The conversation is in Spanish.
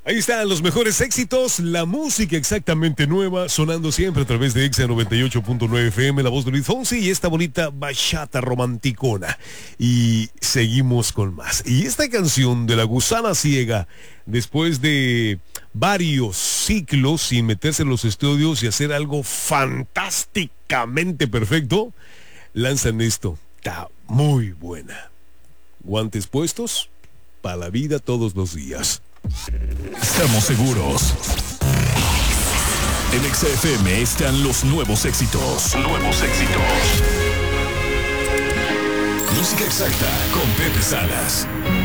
Ahí están los mejores éxitos, la música exactamente nueva, sonando siempre a través de Exa 98.9 FM, la voz de Luis Fonsi y esta bonita bachata romanticona. Y seguimos con más. Y esta canción de La Gusana Ciega, después de varios ciclos sin meterse en los estudios y hacer algo fantásticamente perfecto, lanzan esto. Está muy buena. Guantes puestos, para la vida todos los días. Estamos seguros. En Exa FM están los nuevos éxitos. Música exacta con Pepe Salas.